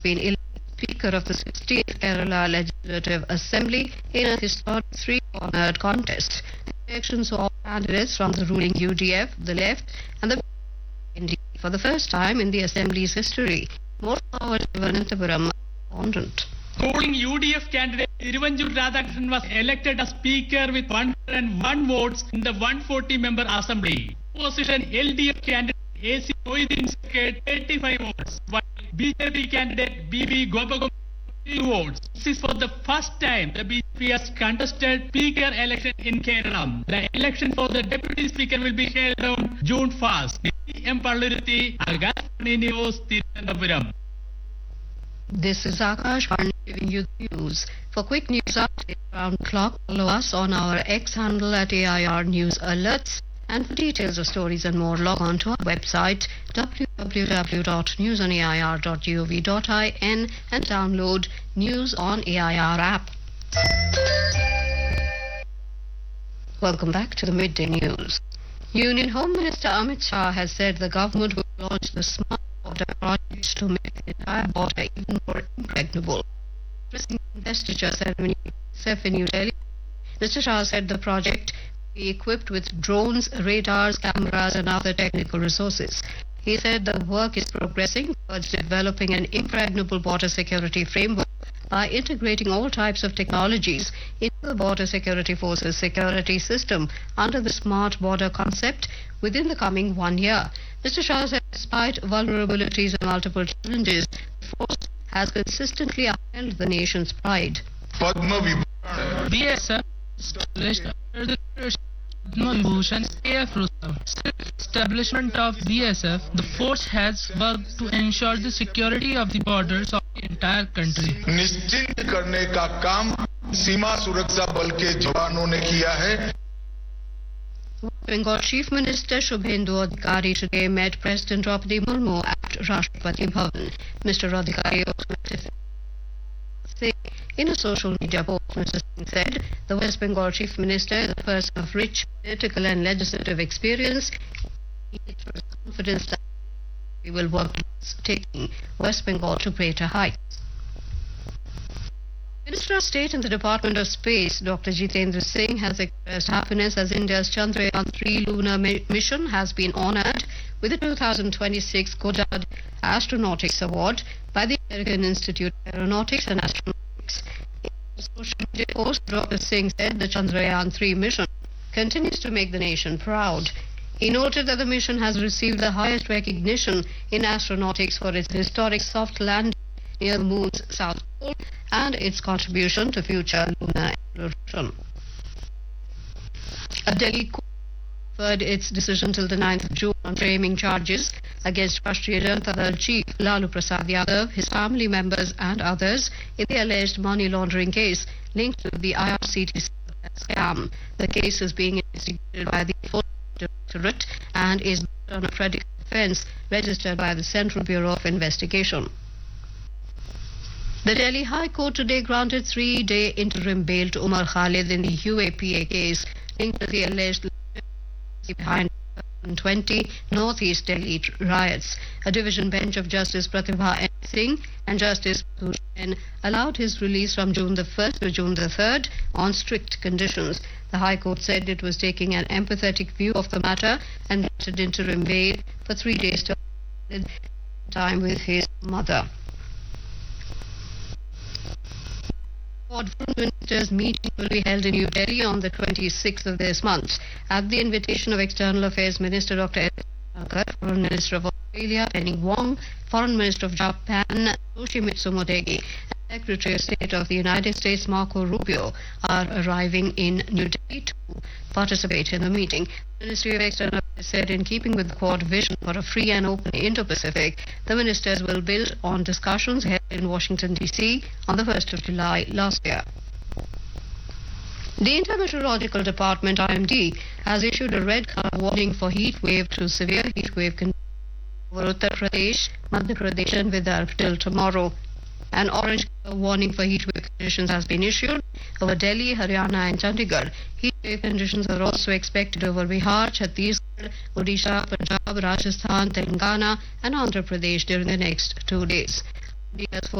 been elected Speaker of the 16th Kerala Legislative Assembly in a historic three-cornered contest. The elections saw all candidates from the ruling UDF, the Left, and the NDP for the first time in the Assembly's history. More power to Ananthapuram respondent. Ruling UDF candidate Iruvanjur Radhakrishnan was elected as Speaker with 101 votes in the 140-member Assembly. Opposition LDF candidate AC Mohiddin secured 35 votes, while BJP candidate BB Gopagam 3 votes. This is for the first time the BJP has contested Speaker election in Kerala. The election for the Deputy Speaker will be held on June 1st. M. Palluruthi, Agastani News, Thiruvananthapuram. This is Akash Varni giving you the news. For quick news updates around the clock, follow us on our X handle at AIR News Alerts. And for details of stories and more, log on to our website www.newsonair.gov.in and download News on AIR app. Welcome back to the Midday News. Union Home Minister Amit Shah has said the government will launch the Smart Border project to make the entire border even more impregnable. Addressing the investiture ceremony in New Delhi, Mr. Shah said the project be equipped with drones, radars, cameras and other technical resources. He said the work is progressing towards developing an impregnable border security framework by integrating all types of technologies into the Border Security Force's security system under the Smart Border concept within the coming 1 year. Mr. Shah said despite vulnerabilities and multiple challenges, the force has consistently upheld the nation's pride. BSF established under the leadership of Padma Vibhushan A.F. Rustam. Since establishment of BSF, the force has worked to ensure the security of the borders of the entire country. निश्चित करने का काम सीमा सुरक्षा बल के जवानों ने किया है. Bengal Chief Minister Shubhendu Adhikari today met President Draupadi Murmu at Rashtrapati Bhavan. Mr. Adhikari also said in a social media post, Mr. Singh said the West Bengal Chief Minister is a person of rich political and legislative experience. He expressed confidence that he will work towards taking West Bengal to greater heights. Minister of State in the Department of Space, Dr. Jitendra Singh, has expressed happiness as India's Chandrayaan-3 lunar mission has been honoured with the 2026 Goddard Astronautics Award by the American Institute of Aeronautics and Astronautics. In a social media post, Dr. Singh said the Chandrayaan-3 mission continues to make the nation proud. He noted that the mission has received the highest recognition in astronautics for its historic soft landing near the moon's south pole and its contribution to future lunar exploration. A Delhi court deferred its decision till the 9th of June on framing charges against Rashtriya Janata Dal chief Lalu Prasad Yadav, his family members and others in the alleged money laundering case linked to the IRCTC scam. The case is being investigated by the Enforcement Directorate and is based on a predicate offence registered by the Central Bureau of Investigation. The Delhi High Court today granted 3-day interim bail to Umar Khalid in the UAPA case linked to the alleged behind 20 Northeast Delhi riots. A division bench of Justice Pratibha N. Singh and Justice Bhushan allowed his release from June the 1st to June the 3rd on strict conditions. The High Court said it was taking an empathetic view of the matter and granted interim bail for 3 days to spend time with his mother. Foreign Ministers meeting will be held in New Delhi on the 26th of this month. At the invitation of External Affairs Minister Dr. S. Jaishankar, Foreign Minister of Australia Penny Wong, Foreign Minister of Japan Toshimitsu Motegi, and Secretary of State of the United States Marco Rubio are arriving in New Delhi to participate in the meeting. The Ministry of External Affairs said in keeping with the Quad vision for a free and open Indo-Pacific, the ministers will build on discussions held in Washington, D.C. on the 1st of July last year. The Intermeteorological Department, IMD, has issued a red color warning for heat wave to severe heat wave conditions over Uttar Pradesh, Madhya Pradesh and Vidarbha till tomorrow. An orange color warning for heat wave conditions has been issued over Delhi, Haryana and Chandigarh. Heat wave conditions are also expected over Bihar, Chhattisgarh, Odisha, Punjab, Rajasthan, Telangana and Andhra Pradesh during the next 2 days. India's